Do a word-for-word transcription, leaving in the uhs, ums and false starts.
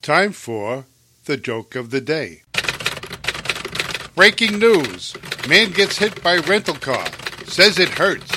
Time for the joke of the day. Breaking news. Man gets hit by rental car. Says it hurts.